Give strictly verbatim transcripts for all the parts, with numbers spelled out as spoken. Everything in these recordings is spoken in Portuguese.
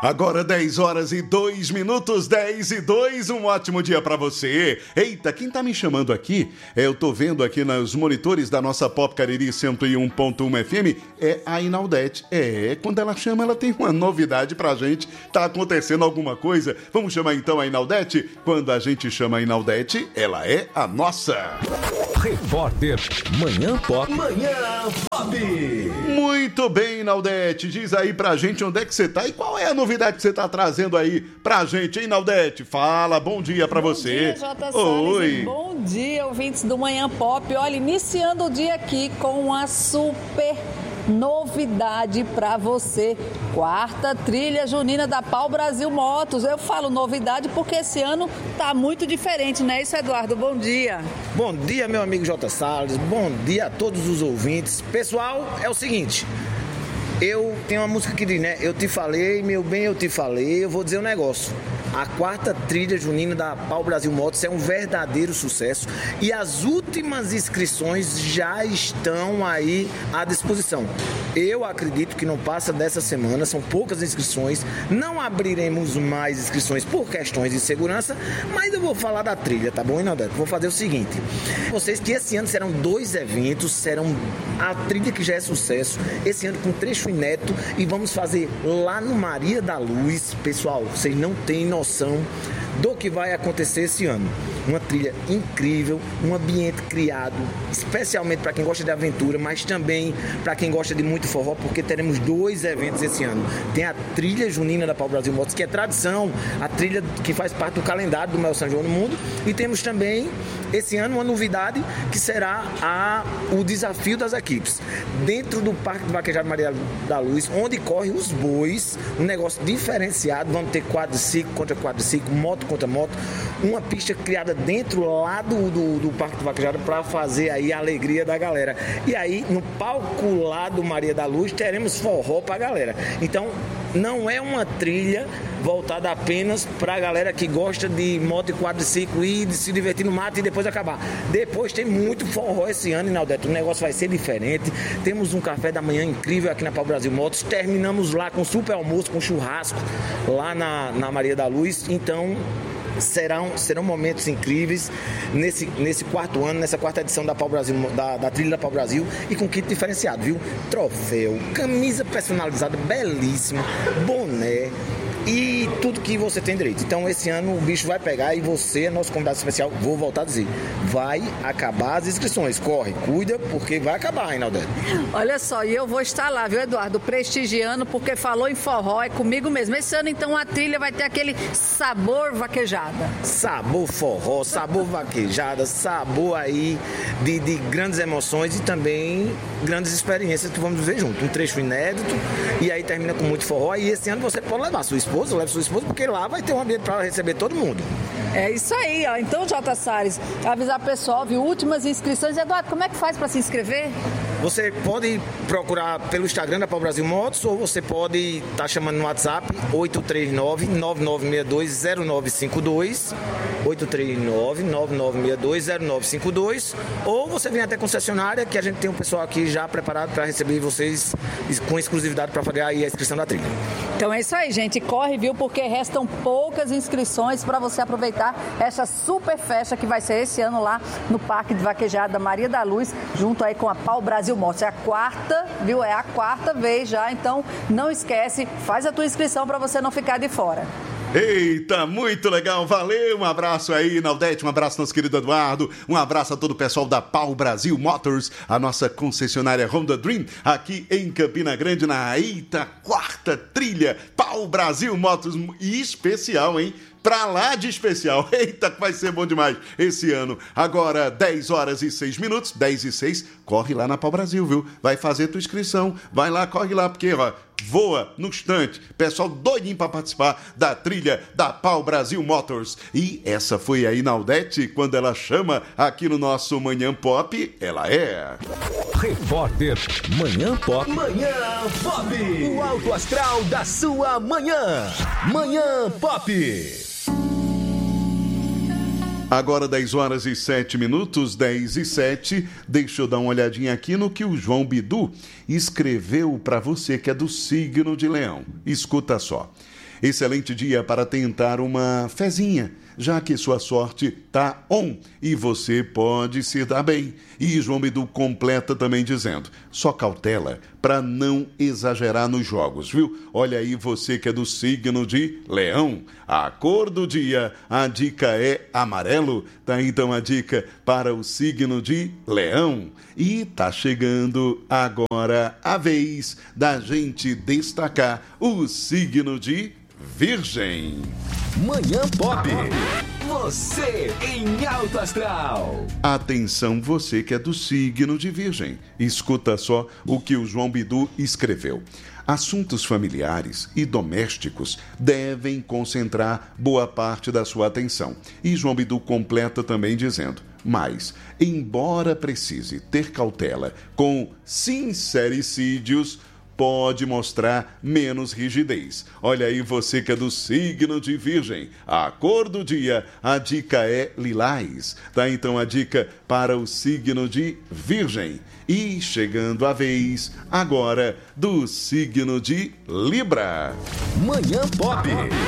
Agora dez horas e dois minutos, dez e dois, um ótimo dia pra você. Eita, quem tá me chamando aqui, eu tô vendo aqui nos monitores da nossa Pop Cariri cento e um ponto um F M, é a Inaldete. É, quando ela chama, ela tem uma novidade pra gente. Tá acontecendo alguma coisa? Vamos chamar então a Inaldete? Quando a gente chama a Inaldete, ela é a nossa Repórter Manhã Pop. Manhã Pop. Muito bem, Inaldete, diz aí pra gente onde é que você tá e qual é a novidade que você tá trazendo aí pra gente, hein, Inaldete? Fala, bom dia pra bom você. Bom dia, J. Salles. Oi. Bom dia, ouvintes do Manhã Pop. Olha, iniciando o dia aqui com uma super novidade pra você. Quarta trilha junina da Pau Brasil Motos. Eu falo novidade porque esse ano tá muito diferente, não é isso, Eduardo? Bom dia. Bom dia, meu amigo J. Salles. Bom dia a todos os ouvintes. Pessoal, é o seguinte... Eu tenho uma música que diz, né? Eu te falei, meu bem, eu te falei, eu vou dizer um negócio. A quarta trilha junina da Pau Brasil Motos é um verdadeiro sucesso e as últimas inscrições já estão aí à disposição. Eu acredito que não passa dessa semana, são poucas inscrições, não abriremos mais inscrições por questões de segurança, mas eu vou falar da trilha, tá bom, Inaldeto? Vou fazer o seguinte, vocês que esse ano serão dois eventos, serão a trilha que já é sucesso, esse ano com trecho inédito e vamos fazer lá no Maria da Luz. Pessoal, vocês não têm noção do que vai acontecer esse ano. Uma trilha incrível, um ambiente criado especialmente para quem gosta de aventura, mas também para quem gosta de muito forró, porque teremos dois eventos esse ano. Tem a trilha junina da Pau Brasil Motos, que é tradição, a trilha que faz parte do calendário do maior São João no mundo, e temos também esse ano uma novidade que será a, o desafio das equipes. Dentro do Parque do Vaquejado Maria da Luz, onde corre os bois, um negócio diferenciado, vamos ter quadriciclo contra quadriciclo, moto contra moto, uma pista criada dentro lá do, do, do Parque do Vaquejado para fazer aí a alegria da galera. E aí, no palco lá do Maria da Luz, teremos forró pra galera. Então, não é uma trilha voltada apenas pra galera que gosta de moto e quadriciclo e de se divertir no mato e depois acabar. Depois tem muito forró esse ano, Inaldeto. O negócio vai ser diferente. Temos um café da manhã incrível aqui na Pau Brasil Motos. Terminamos lá com super almoço, com churrasco lá na, na Maria da Luz. Então... Serão, serão momentos incríveis nesse, nesse quarto ano, nessa quarta edição da, Pau Brasil, da, da trilha da Pau Brasil e com kit diferenciado, viu? Troféu, camisa personalizada, belíssima, boné e tudo que você tem direito. Então esse ano o bicho vai pegar e você, nosso convidado especial, vou voltar a dizer, vai acabar as inscrições. Corre, cuida, porque vai acabar, Reinaldo. Olha só, e eu vou estar lá, viu, Eduardo? Prestigiando, porque falou em forró, é comigo mesmo. Esse ano, então, a trilha vai ter aquele sabor vaquejada. Sabor forró, sabor vaquejada, sabor aí de, de grandes emoções e também grandes experiências que vamos viver junto. Um trecho inédito e aí termina com muito forró. E esse ano você pode levar sua esposa, leve sua esposa, porque lá vai ter um ambiente para receber todo mundo. É isso aí, ó. Então, J. Salles, avisar o pessoal, viu? Últimas inscrições. Eduardo, como é que faz para se inscrever? Você pode procurar pelo Instagram da Pau Brasil Motos ou você pode estar tá chamando no WhatsApp oito três nove, nove nove seis dois, zero nove cinco dois, oito três nove, nove nove seis dois, zero nove cinco dois, ou você vem até a concessionária que a gente tem um pessoal aqui já preparado para receber vocês com exclusividade para fazer aí a inscrição da trilha. Então é isso aí, gente. Corre, viu? Porque restam poucas inscrições para você aproveitar essa super festa que vai ser esse ano lá no Parque de Vaquejada Maria da Luz, junto aí com a Pau Brasil Motos. É a quarta, viu? É a quarta vez já, então não esquece, faz a tua inscrição para você não ficar de fora. Eita, muito legal, valeu, um abraço aí, Inaldete, um abraço nosso querido Eduardo, um abraço a todo o pessoal da Pau Brasil Motors, a nossa concessionária Honda Dream, aqui em Campina Grande, na eita, quarta trilha, Pau Brasil Motors, e especial, hein? Pra lá de especial. Eita, que vai ser bom demais esse ano. Agora, dez horas e seis minutos, dez e seis, corre lá na Pau Brasil, viu? Vai fazer tua inscrição. Vai lá, corre lá, porque, ó, voa no instante. Pessoal doidinho pra participar da trilha da Pau Brasil Motors. E essa foi a Inaldete, quando ela chama aqui no nosso Manhã Pop, ela é... Repórter Manhã Pop. Manhã Pop. O alto astral da sua manhã. Manhã Pop. Agora dez horas e sete minutos, dez e sete. Deixa eu dar uma olhadinha aqui no que o João Bidu escreveu para você que é do signo de Leão. Escuta só. Excelente dia para tentar uma fezinha, já que sua sorte tá on e você pode se dar bem. E João Bidu completa também dizendo, só cautela para não exagerar nos jogos, viu? Olha aí você que é do signo de Leão. A cor do dia, a dica é amarelo, tá? Então a dica para o signo de Leão. E tá chegando agora a vez da gente destacar o signo de Virgem. Manhã Pop. Você em alto astral. Atenção você que é do signo de Virgem. Escuta só o que o João Bidu escreveu. Assuntos familiares e domésticos devem concentrar boa parte da sua atenção. E João Bidu completa também dizendo, mas, embora precise ter cautela com sincericídios, pode mostrar menos rigidez. Olha aí você que é do signo de Virgem. A cor do dia, a dica é lilás. Tá? Então a dica para o signo de Virgem. E chegando a vez, agora, do signo de Libra. Manhã Pop.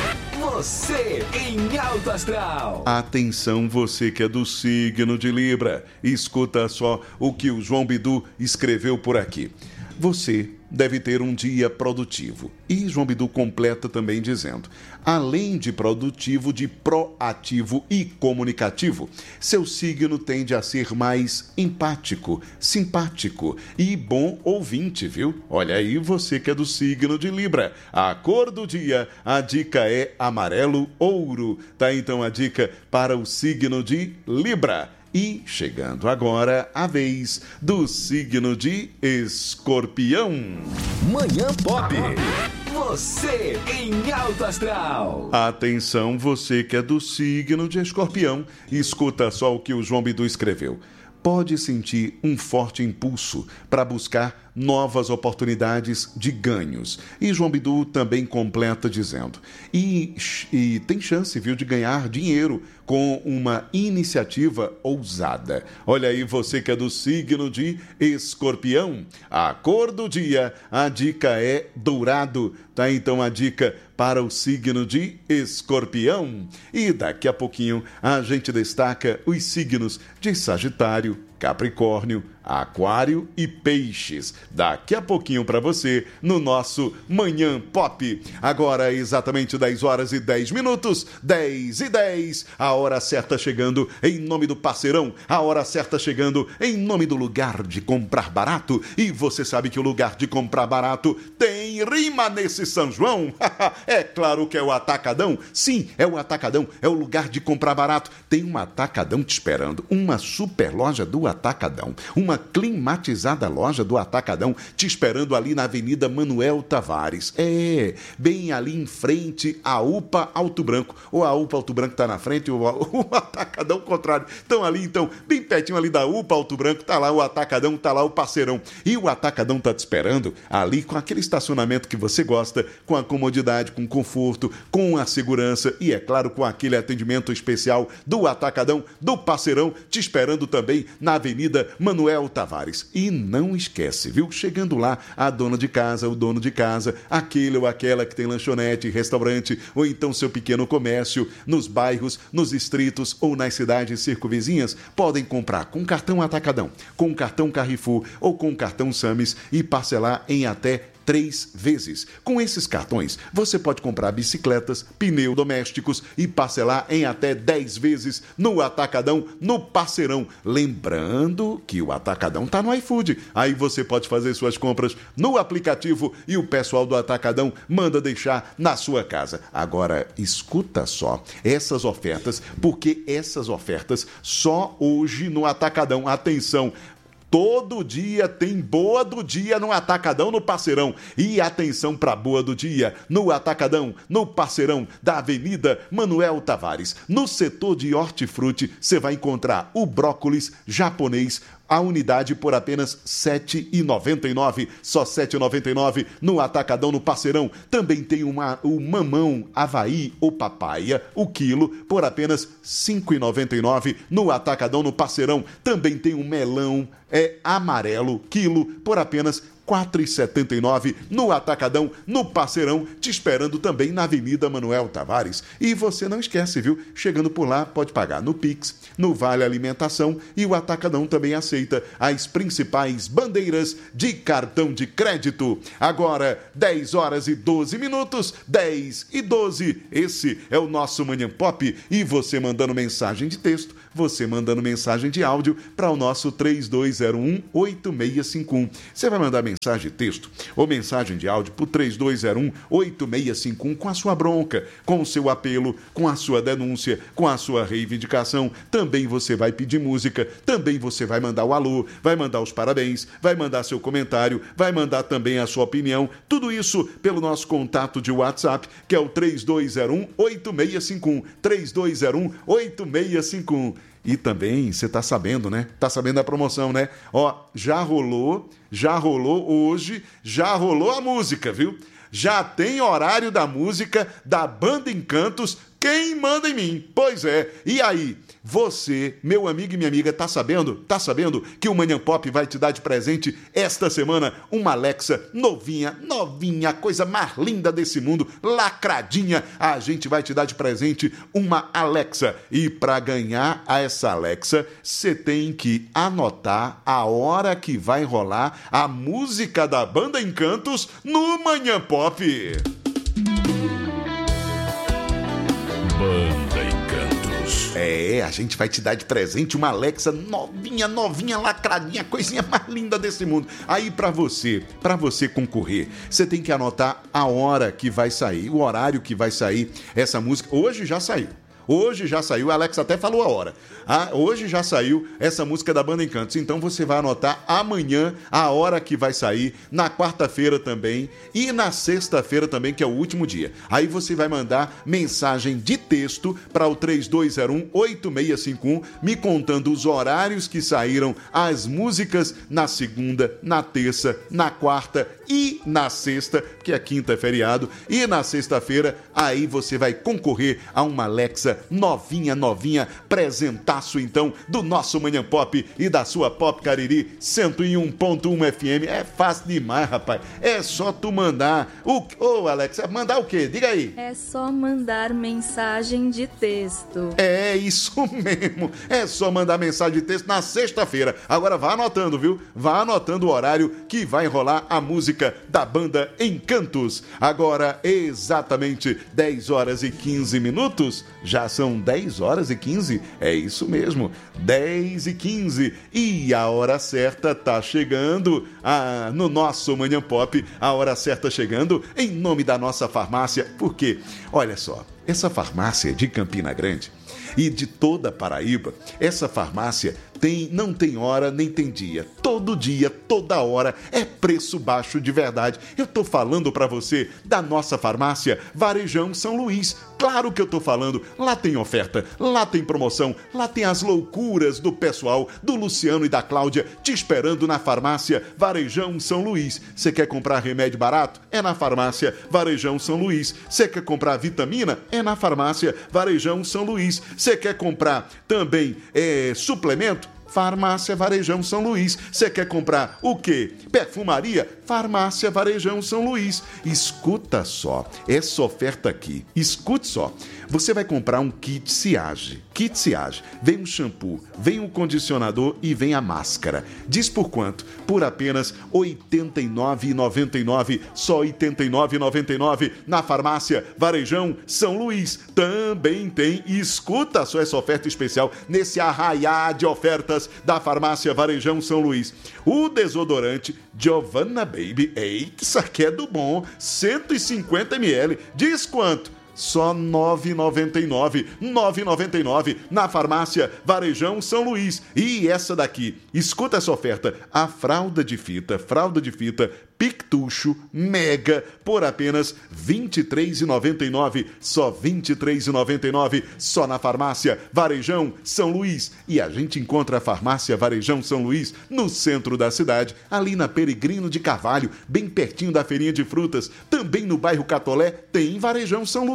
Você em alto astral. Atenção você que é do signo de Libra. Escuta só o que o João Bidu escreveu por aqui. Você deve ter um dia produtivo. E João Bidu completa também dizendo, além de produtivo, de proativo e comunicativo, seu signo tende a ser mais empático, simpático e bom ouvinte, viu? Olha aí você que é do signo de Libra. A cor do dia, a dica é amarelo ouro. Tá então a dica para o signo de Libra. E chegando agora a vez do signo de Escorpião. Manhã Pop. Você em alto astral. Atenção você que é do signo de Escorpião. Escuta só o que o João Bidu escreveu. Pode sentir um forte impulso para buscar novas oportunidades de ganhos. E João Bidu também completa dizendo, e, e tem chance, viu, de ganhar dinheiro com uma iniciativa ousada. Olha aí você que é do signo de Escorpião. A cor do dia, a dica é dourado. Tá então a dica para o signo de Escorpião. E daqui a pouquinho a gente destaca os signos de Sagitário, Capricórnio, Aquário e Peixes. Daqui a pouquinho para você no nosso Manhã Pop. Agora exatamente dez horas e dez minutos, dez e dez. A hora certa chegando em nome do Parceirão. A hora certa chegando em nome do lugar de comprar barato. E você sabe que o lugar de comprar barato tem rima nesse São João. É claro que é o Atacadão. Sim, é o Atacadão. É o lugar de comprar barato. Tem um Atacadão te esperando. Uma super loja do Atacadão. Uma climatizada loja do Atacadão te esperando ali na Avenida Manuel Tavares. É, bem ali em frente à U P A Alto Branco. Ou a U P A Alto Branco está na frente, ou o Atacadão contrário. Então ali, então, bem pertinho ali da U P A Alto Branco, tá lá o Atacadão, tá lá o Parceirão. E o Atacadão tá te esperando ali com aquele estacionamento que você gosta, com a comodidade, com conforto, com a segurança e, é claro, com aquele atendimento especial do Atacadão, do Parceirão, te esperando também na Avenida Manuel Tavares. E não esquece, viu? Chegando lá, a dona de casa, o dono de casa, aquele ou aquela que tem lanchonete, restaurante, ou então seu pequeno comércio, nos bairros, nos distritos ou nas cidades circunvizinhas, podem comprar com cartão Atacadão, com cartão Carrefour ou com cartão Sames e parcelar em até três vezes. Com esses cartões, você pode comprar bicicletas, pneus domésticos e parcelar em até dez vezes no Atacadão, no Parceirão. Lembrando que o Atacadão tá no iFood. Aí você pode fazer suas compras no aplicativo e o pessoal do Atacadão manda deixar na sua casa. Agora, escuta só essas ofertas, porque essas ofertas só hoje no Atacadão. Atenção! Todo dia tem boa do dia no Atacadão, no Parceirão. E atenção para boa do dia no Atacadão, no Parceirão da Avenida Manuel Tavares. No setor de hortifruti, você vai encontrar o brócolis japonês, a unidade por apenas sete reais e noventa e nove centavos, só sete reais e noventa e nove centavos no Atacadão, no Parceirão. Também tem uma, o mamão Havaí ou papaya, o quilo, por apenas cinco reais e noventa e nove centavos no Atacadão, no Parceirão. Também tem um melão é amarelo, quilo, por apenas quatro e setenta e nove, no Atacadão, no Parceirão, te esperando também na Avenida Manuel Tavares. E você não esquece, viu? Chegando por lá, pode pagar no Pix, no Vale Alimentação, e o Atacadão também aceita as principais bandeiras de cartão de crédito. Agora, dez horas e doze minutos, dez e doze. Esse é o nosso Manhã Pop. E você mandando mensagem de texto, você mandando mensagem de áudio para o nosso três dois zero um, oito seis cinco um. Você vai mandar mensagem de texto ou mensagem de áudio para o três dois zero um, oito seis cinco um com a sua bronca, com o seu apelo, com a sua denúncia, com a sua reivindicação. Também você vai pedir música, também você vai mandar o alô, vai mandar os parabéns, vai mandar seu comentário, vai mandar também a sua opinião. Tudo isso pelo nosso contato de WhatsApp, que é o três dois zero um, oito seis cinco um, três dois zero um, oito seis cinco um. E também, você tá sabendo, né? Tá sabendo da promoção, né? Ó, já rolou, já rolou hoje, já rolou a música, viu? Já tem horário da música da Banda Encantos, Quem Manda em Mim. Pois é, e aí? Você, meu amigo e minha amiga, tá sabendo? Tá sabendo que o Manhã Pop vai te dar de presente esta semana uma Alexa novinha, novinha, coisa mais linda desse mundo, lacradinha. A gente vai te dar de presente uma Alexa. E para ganhar essa Alexa, você tem que anotar a hora que vai rolar a música da Banda Encantos no Manhã Pop. Banda Encantos. É, a gente vai te dar de presente uma Alexa novinha, novinha, lacradinha, coisinha mais linda desse mundo. Aí pra você, pra você concorrer, você tem que anotar a hora que vai sair, o horário que vai sair essa música. Hoje já saiu. Hoje já saiu, a Alexa até falou a hora. Ah, hoje já saiu essa música da Banda Encantos. Então você vai anotar amanhã a hora que vai sair, na quarta-feira também e na sexta-feira também, que é o último dia. Aí você vai mandar mensagem de texto para o três dois zero um, oito seis cinco um, me contando os horários que saíram as músicas na segunda, na terça, na quarta e na sexta, porque a quinta é feriado, e na sexta-feira, aí você vai concorrer a uma Alexa novinha, novinha, presentaço então do nosso Manhã Pop e da sua Pop Cariri cento e um ponto um F M. É fácil demais, rapaz. É só tu mandar o... Ô, oh, Alexa, mandar o quê? Diga aí. É só mandar mensagem de texto. É isso mesmo. É só mandar mensagem de texto na sexta-feira. Agora vá anotando, viu? Vá anotando o horário que vai rolar a música da Banda Encantos. Agora, exatamente dez horas e quinze minutos. Já são dez horas e quinze, é isso mesmo, dez e quinze. E a hora certa tá chegando ah, no nosso Manhã Pop, a hora certa chegando em nome da nossa farmácia, porque, olha só, essa farmácia de Campina Grande e de toda a Paraíba, essa farmácia tem, não tem hora nem tem dia. Todo dia, toda hora, é preço baixo de verdade. Eu tô falando pra você da nossa farmácia Varejão São Luís. Claro que eu tô falando, lá tem oferta, lá tem promoção, lá tem as loucuras do pessoal, do Luciano e da Cláudia, te esperando na farmácia Varejão São Luís. Você quer comprar remédio barato? É na farmácia Varejão São Luís. Você quer comprar vitamina? É na farmácia Varejão São Luís. Você quer comprar também é, suplemento? Farmácia Varejão São Luís. Você quer comprar o quê? Perfumaria? Farmácia Varejão São Luís. Escuta só essa oferta aqui. Escute só. Você vai comprar um kit Ciage. Kit Ciage. Vem um shampoo, vem um condicionador e vem a máscara. Diz por quanto? Por apenas oitenta e nove reais e noventa e nove centavos. Só oitenta e nove reais e noventa e nove centavos na farmácia Varejão São Luís. Também tem, escuta só essa oferta especial nesse arraiá de ofertas da farmácia Varejão São Luís. O desodorante Giovanna Baby, eita, isso aqui é do bom, cento e cinquenta mililitros. Diz quanto? Só nove reais e noventa e nove centavos. nove reais e noventa e nove centavos na farmácia Varejão São Luís. E essa daqui, escuta essa oferta. A fralda de fita, fralda de fita Pictucho Mega por apenas vinte e três reais e noventa e nove centavos. Só vinte e três reais e noventa e nove centavos. Só na farmácia Varejão São Luís. E a gente encontra a farmácia Varejão São Luís no centro da cidade, ali na Peregrino de Carvalho, bem pertinho da feirinha de frutas. Também no bairro Catolé tem Varejão São Luís.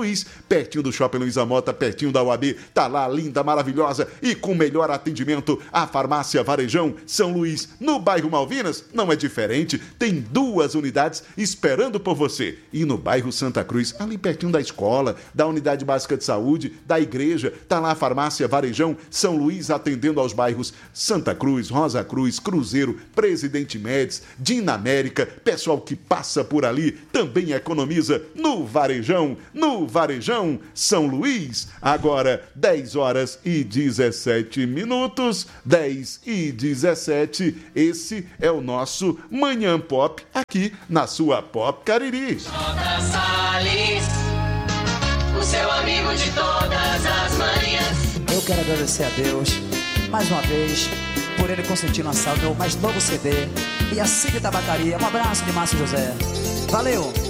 Luís, pertinho do Shopping Luiza Mota, pertinho da U A B. Tá lá, linda, maravilhosa e com melhor atendimento. A Farmácia Varejão São Luís, no bairro Malvinas, não é diferente. Tem duas unidades esperando por você. E no bairro Santa Cruz, ali pertinho da escola, da Unidade Básica de Saúde, da igreja, tá lá a Farmácia Varejão São Luís, atendendo aos bairros Santa Cruz, Rosa Cruz, Cruzeiro, Presidente Médici, Dinamérica. Pessoal que passa por ali também economiza no Varejão, no Varejão São Luís. Agora, dez horas e dezessete minutos, dez e dezessete. Esse é o nosso Manhã Pop, aqui na sua Pop Cariri. Jota Salles, o seu amigo de todas as manhãs. Eu quero agradecer a Deus, mais uma vez, por ele consentir lançar o meu mais novo C D e a Cid Tabacaria. Um abraço de Márcio José. Valeu!